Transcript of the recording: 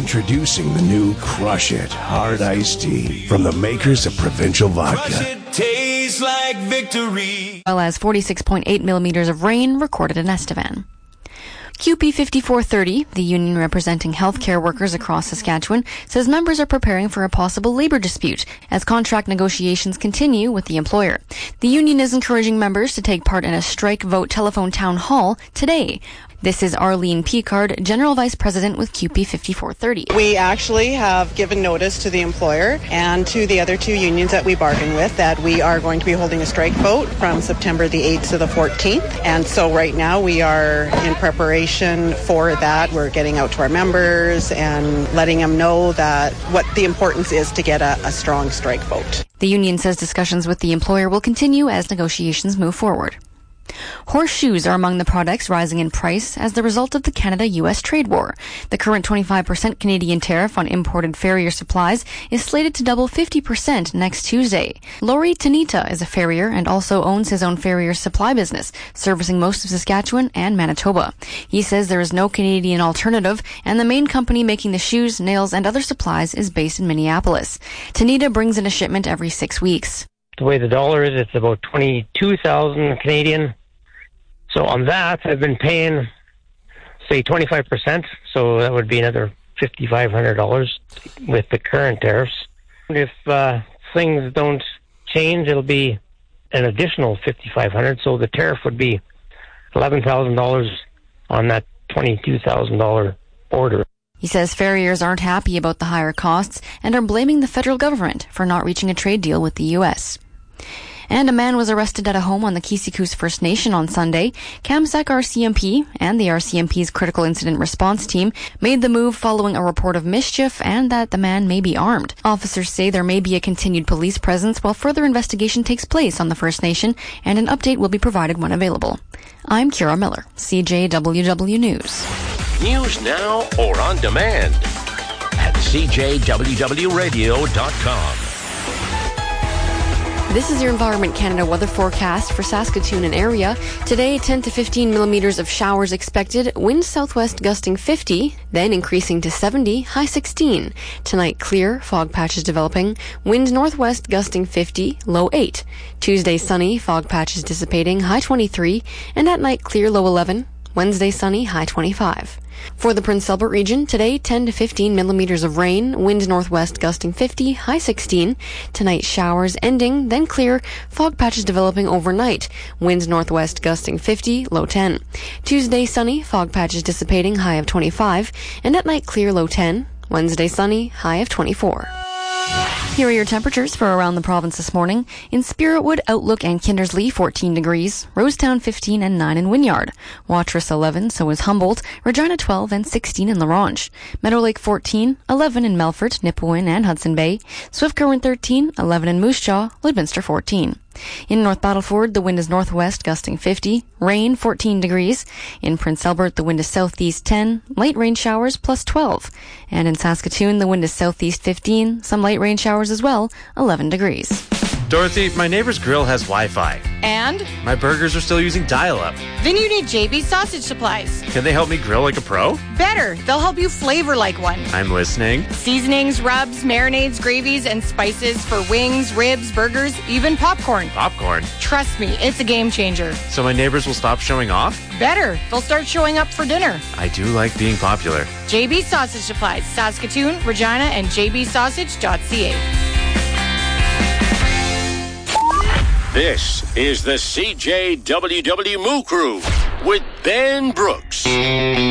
Introducing the new Crush It Hard Iced Tea from the makers of Provincial Vodka. Crush it, tastes like victory. Well as 46.8 millimeters of rain recorded in Estevan. CUPE 5430, the union representing healthcare workers across Saskatchewan, says members are preparing for a possible labor dispute as contract negotiations continue with the employer. The union is encouraging members to take part in a strike vote telephone town hall today. This is Arlene Picard, General Vice President with CUPE 5430. We actually have given notice to the employer and to the other two unions that we bargain with that we are going to be holding a strike vote from September the 8th to the 14th. And so right now we are in preparation for that. We're getting out to our members and letting them know that what the importance is to get a strong strike vote. The union says discussions with the employer will continue as negotiations move forward. Horseshoes are among the products rising in price as the result of the Canada-US trade war. The current 25% Canadian tariff on imported farrier supplies is slated to double 50% next Tuesday. Laurie Tanita is a farrier and also owns his own farrier supply business, servicing most of Saskatchewan and Manitoba. He says there is no Canadian alternative, and the main company making the shoes, nails, and other supplies is based in Minneapolis. Tanita brings in a shipment every 6 weeks. The way the dollar is, it's about 22,000 Canadian. So on that, I've been paying, say, 25%. So that would be another $5,500 with the current tariffs. If things don't change, it'll be an additional $5,500. So the tariff would be $11,000 on that $22,000 order. He says farriers aren't happy about the higher costs and are blaming the federal government for not reaching a trade deal with the U.S. And a man was arrested at a home on the Kisikus First Nation on Sunday. Kamsack RCMP and the RCMP's Critical Incident Response Team made the move following a report of mischief and that the man may be armed. Officers say there may be a continued police presence while further investigation takes place on the First Nation, and an update will be provided when available. I'm Kira Miller, CJWW News. News now or on demand at CJWWRadio.com. This is your Environment Canada weather forecast for Saskatoon and area. Today, 10 to 15 millimeters of showers expected. Wind southwest gusting 50, then increasing to 70, high 16. Tonight, clear, fog patches developing. Wind northwest gusting 50, low 8. Tuesday, sunny, fog patches dissipating, high 23. And at night, clear, low 11. Wednesday, sunny, high 25. For the Prince Albert region, today 10 to 15 millimeters of rain, wind northwest gusting 50, high 16. Tonight, showers ending, then clear, fog patches developing overnight, wind northwest gusting 50, low 10. Tuesday, sunny, fog patches dissipating, high of 25. And at night, clear, low 10. Wednesday, sunny, high of 24. Here are your temperatures for around the province this morning. In Spiritwood, Outlook, and Kindersley, 14 degrees. Rosetown, 15 and 9 in Wynyard. Watrous, 11, so is Humboldt. Regina, 12 and 16 in La Ronge. Meadow Lake, 14, 11 in Melfort, Nipawin, and Hudson Bay. Swift Current, 13, 11 in Moose Jaw. Lloydminster, 14. In North Battleford, the wind is northwest, gusting 50. Rain, 14 degrees. In Prince Albert, the wind is southeast 10. Light rain showers, plus 12. And in Saskatoon, the wind is southeast 15. Some light rain showers as well, 11 degrees. Dorothy, my neighbor's grill has Wi-Fi. And? My burgers are still using dial-up. Then you need JB Sausage Supplies. Can they help me grill like a pro? Better. They'll help you flavor like one. I'm listening. Seasonings, rubs, marinades, gravies, and spices for wings, ribs, burgers, even popcorn. Popcorn? Trust me, it's a game changer. So my neighbors will stop showing off? Better. They'll start showing up for dinner. I do like being popular. JB Sausage Supplies, Saskatoon, Regina, and jbsausage.ca. This is the CJWW Moo Crew with Ben Brooks.